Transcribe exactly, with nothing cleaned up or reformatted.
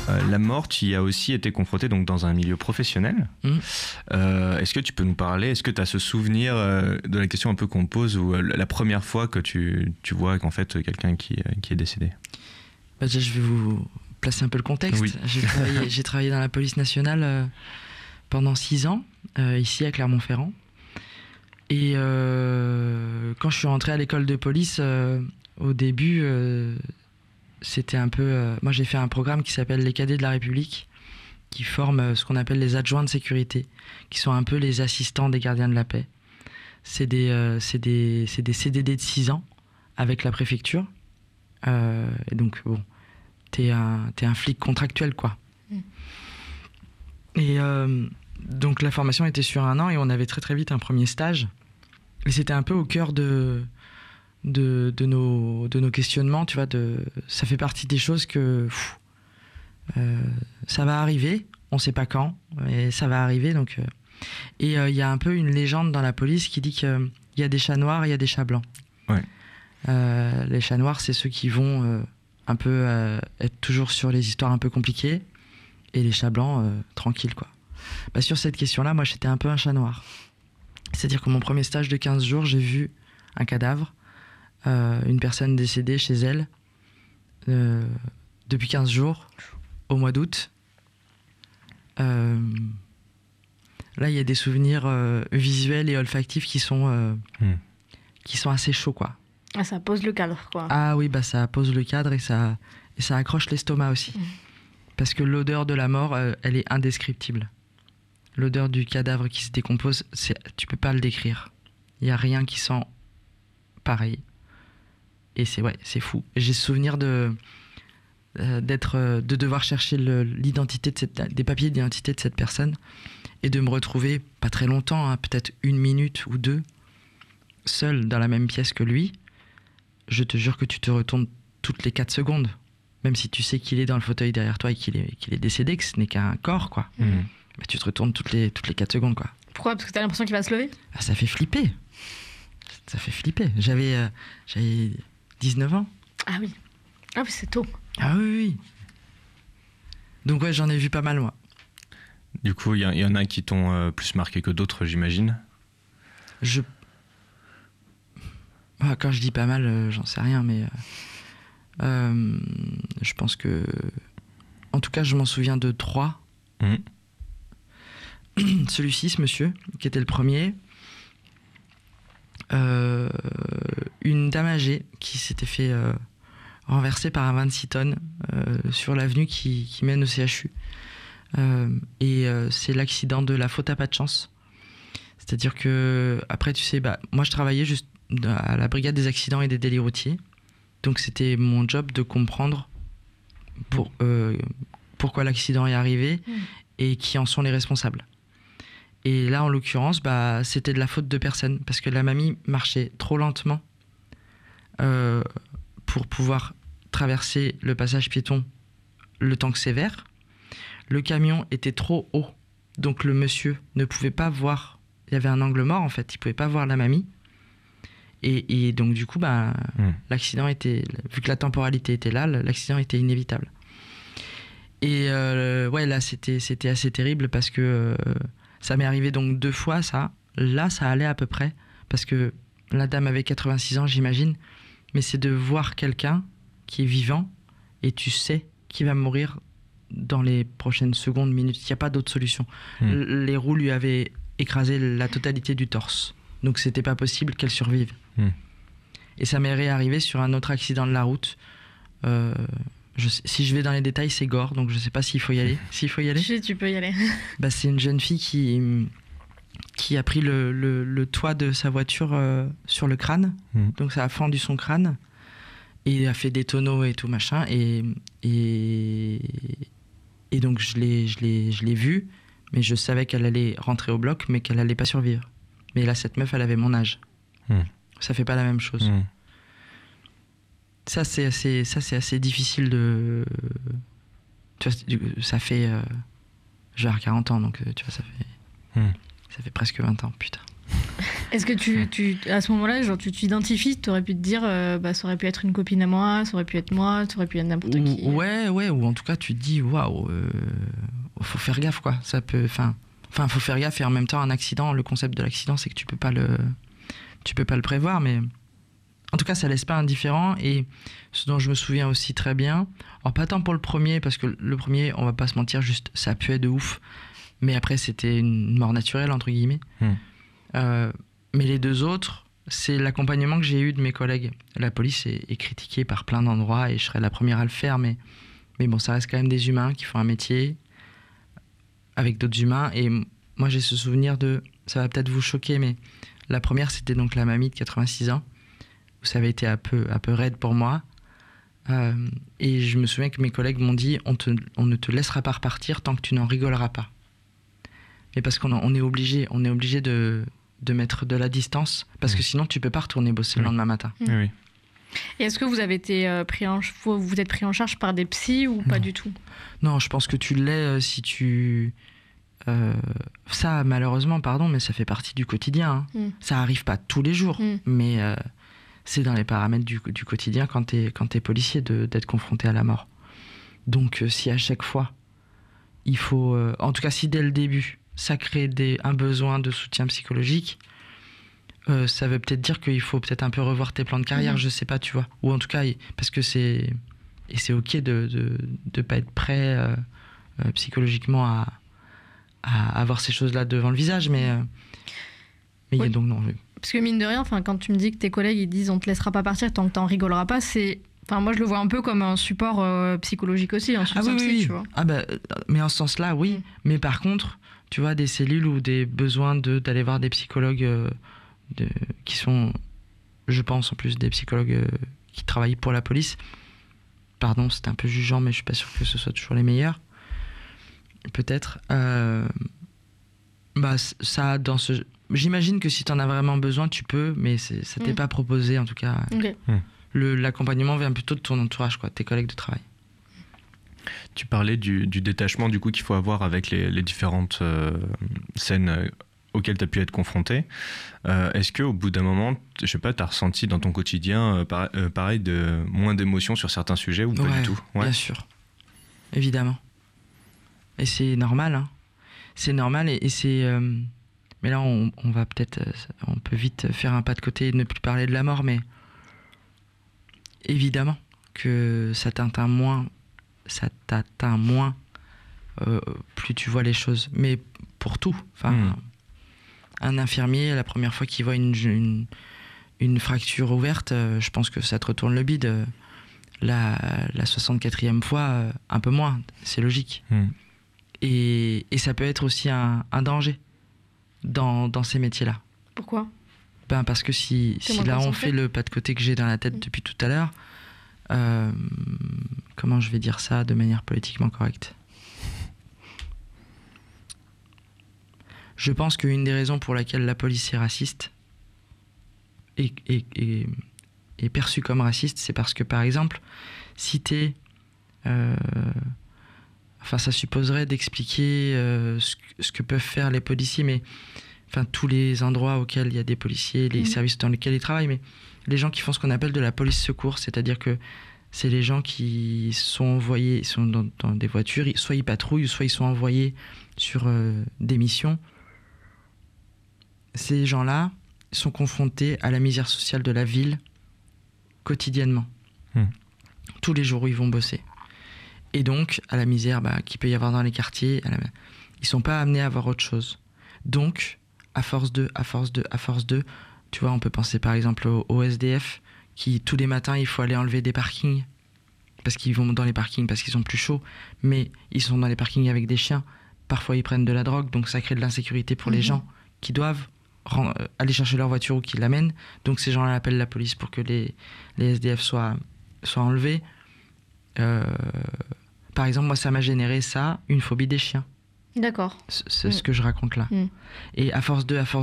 Euh, la mort, tu y as aussi été confronté donc, dans un milieu professionnel. Mmh. Euh, est-ce que tu peux nous parler, est-ce que tu as ce souvenir euh, de la question un peu qu'on pose, où euh, la première fois que tu, tu vois qu'en fait quelqu'un qui, euh, qui est décédé? Bah, déjà, je vais vous placer un peu le contexte. Oui. J'ai travaillé, j'ai travaillé dans la police nationale euh, pendant six ans, euh, ici à Clermont-Ferrand. Et euh, quand je suis rentré à l'école de police, euh, au début... Euh, c'était un peu... Euh, moi, j'ai fait un programme qui s'appelle les cadets de la République, qui forme euh, ce qu'on appelle les adjoints de sécurité, qui sont un peu les assistants des gardiens de la paix. C'est des, euh, c'est des, c'est des C D D de six ans avec la préfecture. Euh, et donc, bon, t'es un, t'es un flic contractuel, quoi. Mmh. Et euh, donc, la formation était sur un an et on avait très très vite un premier stage. Et c'était un peu au cœur de... De, de, nos, de nos questionnements, tu vois, de, ça fait partie des choses que pff, euh, ça va arriver, on sait pas quand, mais ça va arriver. Donc, euh, et il euh, y a un peu une légende dans la police qui dit qu'il y a des chats noirs et il y a des chats blancs. Ouais. Euh, les chats noirs, c'est ceux qui vont euh, un peu euh, être toujours sur les histoires un peu compliquées, et les chats blancs, euh, tranquilles, quoi. Bah, sur cette question-là, moi, j'étais un peu un chat noir. C'est-à-dire que mon premier stage de quinze jours, j'ai vu un cadavre. Euh, une personne décédée chez elle euh, depuis quinze jours, au mois d'août. Euh, là, il y a des souvenirs euh, visuels et olfactifs qui sont, euh, mmh. qui sont assez chauds, quoi. Ah, ça pose le cadre, quoi. Ah oui, bah, ça pose le cadre et ça, et ça accroche l'estomac aussi. Mmh. Parce que l'odeur de la mort, euh, elle est indescriptible. L'odeur du cadavre qui se décompose, c'est, tu peux pas le décrire. Il n'y a rien qui sent pareil. Et c'est, ouais, c'est fou. J'ai ce souvenir de, euh, d'être, euh, de devoir chercher le, l'identité de cette, des papiers d'identité de cette personne et de me retrouver, pas très longtemps, hein, peut-être une minute ou deux, seul dans la même pièce que lui. Je te jure que tu te retournes toutes les quatre secondes, même si tu sais qu'il est dans le fauteuil derrière toi et qu'il est, qu'il est décédé, que ce n'est qu'un corps, quoi. Mmh. Mais tu te retournes toutes les, toutes les quatre secondes, quoi. Pourquoi ? Parce que t'as l'impression qu'il va se lever ? Ah, ça fait flipper. Ça fait flipper. J'avais... Euh, j'avais dix-neuf ans. Ah oui. Ah oui, c'est tôt. Ah oui, oui. Donc ouais, j'en ai vu pas mal, moi. Du coup, il y, y en a qui t'ont euh, plus marqué que d'autres, j'imagine. Je... Ah, quand je dis pas mal, euh, j'en sais rien, mais... Euh, euh, je pense que... En tout cas, je m'en souviens de trois. Mmh. Celui-ci, ce monsieur, qui était le premier... Euh, une dame âgée qui s'était fait euh, renverser par un vingt-six tonnes euh, sur l'avenue qui, qui mène au C H U. Euh, et euh, c'est l'accident de la faute à pas de chance. C'est-à-dire que, après, tu sais, bah, moi je travaillais juste à la brigade des accidents et des délits routiers. Donc c'était mon job de comprendre pour, euh, pourquoi l'accident est arrivé mmh. et qui en sont les responsables. Et là, en l'occurrence, bah, c'était de la faute de personne, parce que la mamie marchait trop lentement euh, pour pouvoir traverser le passage piéton le temps que c'est vert. Le camion était trop haut, donc le monsieur ne pouvait pas voir. Il y avait un angle mort, en fait, il ne pouvait pas voir la mamie. Et, et donc, du coup, bah, mmh. l'accident était... Vu que la temporalité était là, l'accident était inévitable. Et euh, ouais, là, c'était, c'était assez terrible, parce que... Euh, ça m'est arrivé donc deux fois, ça. Là, ça allait à peu près, parce que la dame avait quatre-vingt-six ans, j'imagine. Mais c'est de voir quelqu'un qui est vivant, et tu sais qu'il va mourir dans les prochaines secondes, minutes. Il n'y a pas d'autre solution. Mmh. Les roues lui avaient écrasé la totalité du torse. Donc, c'était pas possible qu'elle survive. Mmh. Et ça m'est réarrivé sur un autre accident de la route. Euh... Je sais, si je vais dans les détails, c'est gore, donc je sais pas s'il faut y aller. S'il faut y aller ? Si, tu peux y aller. Bah, c'est une jeune fille qui, qui a pris le, le, le toit de sa voiture euh, sur le crâne, mmh. donc ça a fendu son crâne, et a fait des tonneaux et tout machin, et, et, et donc je l'ai, je, l'ai, je l'ai vue, mais je savais qu'elle allait rentrer au bloc, mais qu'elle allait pas survivre. Mais là, cette meuf, elle avait mon âge. Mmh. Ça fait pas la même chose. Mmh. Ça c'est, assez, ça, c'est assez difficile de... Tu vois, ça fait... Euh, j'ai quarante ans, donc tu vois, ça fait... Mm. Ça fait presque vingt ans, putain. Est-ce que tu, tu, à ce moment-là, genre, tu t'identifies, tu aurais pu te dire, euh, bah, ça aurait pu être une copine à moi, ça aurait pu être moi, ça aurait pu être n'importe qui. Ouais, ouais, ou en tout cas, tu te dis, waouh, euh, faut faire gaffe, quoi. Ça peut, enfin, enfin, faut faire gaffe et en même temps, un accident, le concept de l'accident, c'est que tu peux pas le, tu peux pas le prévoir, mais en tout cas, ça laisse pas indifférent. Et ce dont je me souviens aussi très bien, alors pas tant pour le premier, parce que le premier, on va pas se mentir, juste ça puait de ouf. Mais après, c'était une mort naturelle, entre guillemets. Mmh. Euh, mais les deux autres, c'est l'accompagnement que j'ai eu de mes collègues. La police est, est critiquée par plein d'endroits et je serais la première à le faire, mais, mais bon, ça reste quand même des humains qui font un métier avec d'autres humains. Et moi, j'ai ce souvenir de... Ça va peut-être vous choquer, mais la première, c'était donc la mamie de quatre-vingt-six ans, où ça avait été un peu, un peu raide pour moi. Euh, et je me souviens que mes collègues m'ont dit on, te, on ne te laissera pas repartir tant que tu n'en rigoleras pas. Mais parce qu'on on est obligé, on est obligé de, de mettre de la distance, parce mmh. que sinon tu peux pas retourner bosser oui. le lendemain matin. Mmh. Oui. Et est-ce que vous avez été euh, pris en, vous, vous êtes pris en charge par des psys ou non. Pas du tout? Non, je pense que tu l'es euh, si tu... Euh, ça, malheureusement, pardon, mais ça fait partie du quotidien. Hein. Mmh. Ça arrive pas tous les jours, mmh. mais euh, c'est dans les paramètres du, du quotidien quand t'es, quand t'es policier de, d'être confronté à la mort. Donc euh, si à chaque fois, il faut... Euh, en tout cas, si dès le début... ça crée des, un besoin de soutien psychologique, euh, ça veut peut-être dire qu'il faut peut-être un peu revoir tes plans de carrière, mmh. je sais pas, tu vois. Ou en tout cas, parce que c'est... Et c'est ok de de, de pas être prêt euh, euh, psychologiquement à, à avoir ces choses-là devant le visage, mais... Euh, mais oui. donc non. Je... Parce que mine de rien, quand tu me dis que tes collègues ils disent on te laissera pas partir tant que t'en rigoleras pas, c'est... Enfin, moi, je le vois un peu comme un support euh, psychologique aussi, un soutien ah, oui, psy, oui. tu vois. Ah bah, mais en ce sens-là, oui. Mmh. Mais par contre... Tu vois, des cellules ou des besoins de, d'aller voir des psychologues euh, de, qui sont, je pense, en plus des psychologues euh, qui travaillent pour la police. Pardon, c'est un peu jugeant, mais je suis pas sûr que ce soit toujours les meilleurs. Peut-être. Euh, bah, ça, dans ce... J'imagine que si tu en as vraiment besoin, tu peux, mais c'est, ça t'est mmh. pas proposé, en tout cas. Okay. Mmh. Le, l'accompagnement vient plutôt de ton entourage, quoi, tes collègues de travail. Tu parlais du, du détachement du coup qu'il faut avoir avec les, les différentes euh, scènes euh, auxquelles tu as pu être confronté. Euh, est-ce qu'au bout d'un moment, je sais pas, tu as ressenti dans ton quotidien euh, par, euh, pareil, de, moins d'émotions sur certains sujets ou pas ouais, du tout? Ouais, bien sûr. Évidemment. Et c'est normal. Hein. C'est normal et, et c'est... Euh... Mais là, on, on va peut-être... On peut vite faire un pas de côté et ne plus parler de la mort, mais évidemment que ça t'atteint moins... ça t'atteint moins euh, plus tu vois les choses, mais pour tout. Enfin, mmh. un infirmier, la première fois qu'il voit une, une, une fracture ouverte, euh, je pense que ça te retourne le bide. La, la soixante-quatrième fois, euh, un peu moins, c'est logique. Mmh. Et, et ça peut être aussi un, un danger dans, dans ces métiers-là. Pourquoi? Ben parce que si, si là on fait le pas de côté que j'ai dans la tête mmh. depuis tout à l'heure, Euh, comment je vais dire ça de manière politiquement correcte? Je pense qu'une des raisons pour laquelle la police est raciste et est, est, est perçue comme raciste, c'est parce que, par exemple, si t'es... Euh, enfin, ça supposerait d'expliquer euh, ce, ce que peuvent faire les policiers, mais... Enfin, tous les endroits auxquels il y a des policiers, les mmh. services dans lesquels ils travaillent, mais les gens qui font ce qu'on appelle de la police secours, c'est-à-dire que c'est les gens qui sont envoyés, sont dans, dans des voitures, soit ils patrouillent, soit ils sont envoyés sur euh, des missions. Ces gens-là sont confrontés à la misère sociale de la ville quotidiennement, mmh. tous les jours où ils vont bosser. Et donc, à la misère bah, qu'il peut y avoir dans les quartiers, à la... ils ne sont pas amenés à voir autre chose. Donc, à force de, à force de, à force de, tu vois, on peut penser par exemple aux, aux S D F qui, tous les matins, il faut aller enlever des parkings parce qu'ils vont dans les parkings parce qu'ils sont plus chauds, mais ils sont dans les parkings avec des chiens. Parfois, ils prennent de la drogue, donc ça crée de l'insécurité pour mmh. les gens qui doivent rendre, euh, aller chercher leur voiture ou qui l'amènent. Donc, ces gens-là appellent la police pour que les, les S D F soient, soient enlevés. Euh, par exemple, moi, ça m'a généré ça, une phobie des chiens. D'accord. C'est mmh. ce que je raconte là. Mmh. Et à force de, à force